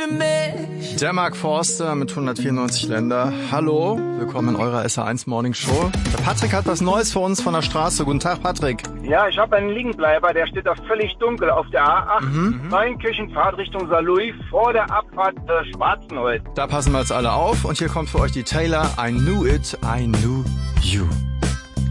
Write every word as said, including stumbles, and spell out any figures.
für mich. Der Mark Forster mit hundertvierundneunzig Länder. Hallo, willkommen in eurer S R eins Morning Show. Der Patrick hat was Neues für uns von der Straße. Guten Tag, Patrick. Ja, ich habe einen Liegenbleiber, der steht da völlig dunkel auf der A acht, Mhm. Neunkirchenfahrt Richtung Saarlouis, vor der Abfahrt äh, Schwarzenholz. Da passen wir jetzt alle auf und hier kommt für euch die Taylor I Knew It, I Knew You.